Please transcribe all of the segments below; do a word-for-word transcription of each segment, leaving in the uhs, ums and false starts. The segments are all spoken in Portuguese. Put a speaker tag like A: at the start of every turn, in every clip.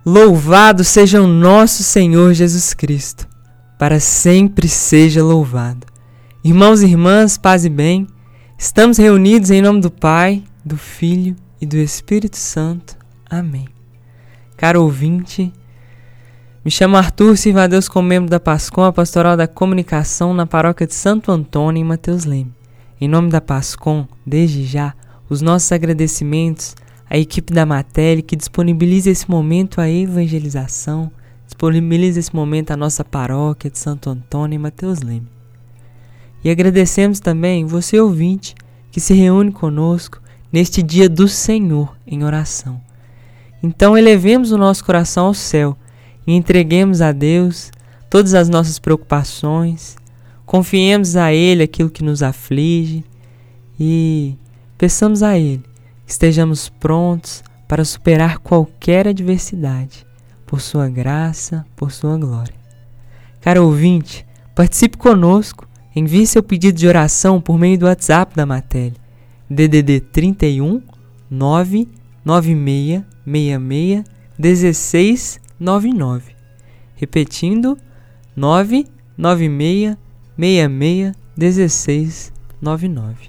A: Louvado seja o nosso Senhor Jesus Cristo, para sempre seja louvado. Irmãos e irmãs, paz e bem, estamos reunidos em nome do Pai, do Filho e do Espírito Santo. Amém. Caro ouvinte, me chamo Arthur, sirvo a Deus como membro da PASCOM, a Pastoral da Comunicação, na paróquia de Santo Antônio, em Mateus Leme. Em nome da PASCOM, desde já, os nossos agradecimentos à equipe da Matele, que disponibiliza esse momento à evangelização, disponibiliza esse momento à nossa paróquia de Santo Antônio, em Mateus Leme. E agradecemos também você, ouvinte, que se reúne conosco neste dia do Senhor em oração. Então elevemos o nosso coração ao céu e entreguemos a Deus todas as nossas preocupações, confiemos a Ele aquilo que nos aflige e peçamos a Ele que estejamos prontos para superar qualquer adversidade, por sua graça, por sua glória. Caro ouvinte, participe conosco, envie seu pedido de oração por meio do WhatsApp da Matele, D D D trinta e um, nove nove seis seis seis um seis nove nove. Repetindo, nove nove seis seis seis um seis nove nove.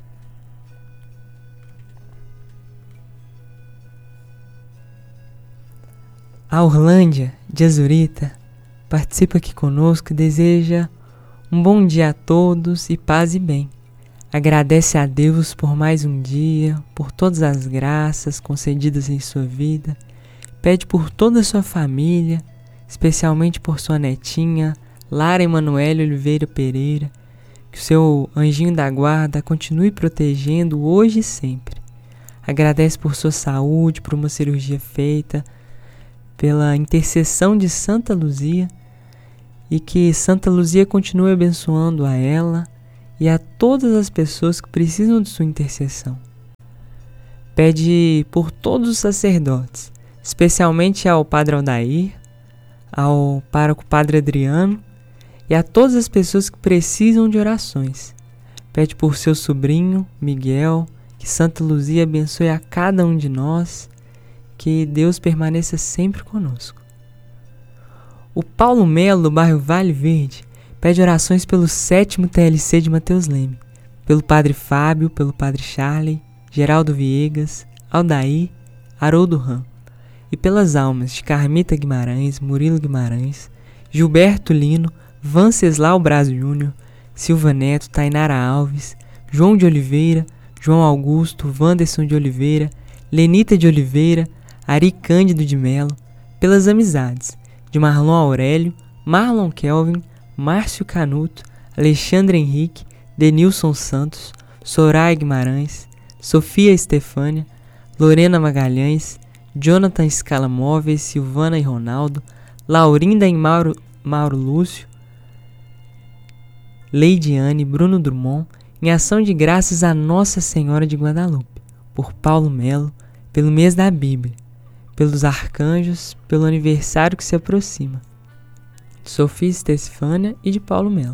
A: A Orlândia de Azurita participa aqui conosco e deseja um bom dia a todos e paz e bem. Agradece a Deus por mais um dia, por todas as graças concedidas em sua vida. Pede por toda a sua família, especialmente por sua netinha, Lara Emanuele Oliveira Pereira, que o seu anjinho da guarda continue protegendo hoje e sempre. Agradece por sua saúde, por uma cirurgia feita, pela intercessão de Santa Luzia, e que Santa Luzia continue abençoando a ela e a todas as pessoas que precisam de sua intercessão. Pede por todos os sacerdotes, especialmente ao Padre Aldair, ao pároco Padre Adriano e a todas as pessoas que precisam de orações. Pede por seu sobrinho, Miguel, que Santa Luzia abençoe a cada um de nós, que Deus permaneça sempre conosco. O Paulo Melo, do bairro Vale Verde, pede orações pelo sétimo T L C de Mateus Leme, pelo Padre Fábio, pelo Padre Charlie, Geraldo Viegas, Aldair, Haroldo Ram, e pelas almas de Carmita Guimarães, Murilo Guimarães, Gilberto Lino, Vanceslau Braz Júnior, Silva Neto, Tainara Alves, João de Oliveira, João Augusto, Wanderson de Oliveira, Lenita de Oliveira, Ari Cândido de Melo, pelas amizades de Marlon Aurélio, Marlon Kelvin, Márcio Canuto, Alexandre Henrique, Denilson Santos, Soraya Guimarães, Sofia Estefânia, Lorena Magalhães, Jonathan Scala Móveis, Silvana e Ronaldo, Laurinda e Mauro, Mauro Lúcio, Leidiane, Bruno Drummond, em ação de graças a Nossa Senhora de Guadalupe, por Paulo Melo, pelo mês da Bíblia, pelos arcanjos, pelo aniversário que se aproxima, de Sofia Estefânia e de Paulo Melo.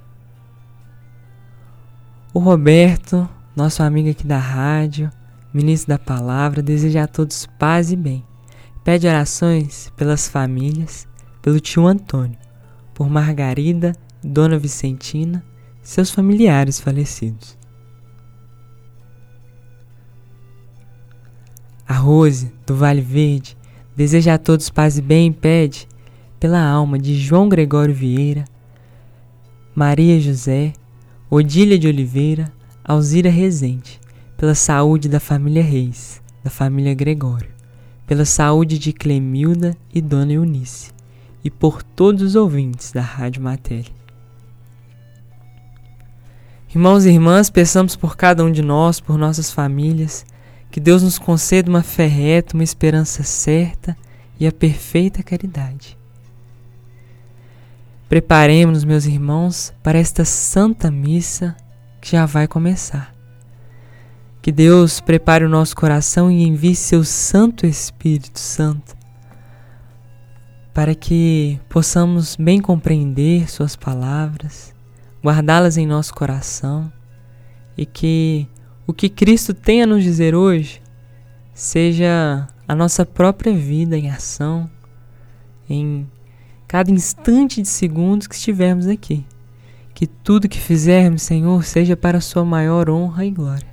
A: O Roberto, nosso amigo aqui da rádio, ministro da palavra, deseja a todos paz e bem. Pede orações pelas famílias, pelo tio Antônio, por Margarida, Dona Vicentina, seus familiares falecidos. A Rose, do Vale Verde, deseja a todos paz e bem e pede pela alma de João Gregório Vieira, Maria José, Odília de Oliveira, Alzira Rezende, pela saúde da família Reis, da família Gregório, pela saúde de Clemilda e Dona Eunice, e por todos os ouvintes da Rádio Matele. Irmãos e irmãs, peçamos por cada um de nós, por nossas famílias, que Deus nos conceda uma fé reta, uma esperança certa e a perfeita caridade. Preparemos-nos, meus irmãos, para esta Santa Missa que já vai começar. Que Deus prepare o nosso coração e envie seu Santo Espírito Santo para que possamos bem compreender suas palavras, guardá-las em nosso coração e que o que Cristo tem a nos dizer hoje seja a nossa própria vida em ação, em cada instante de segundos que estivermos aqui. Que tudo que fizermos, Senhor, seja para a sua maior honra e glória.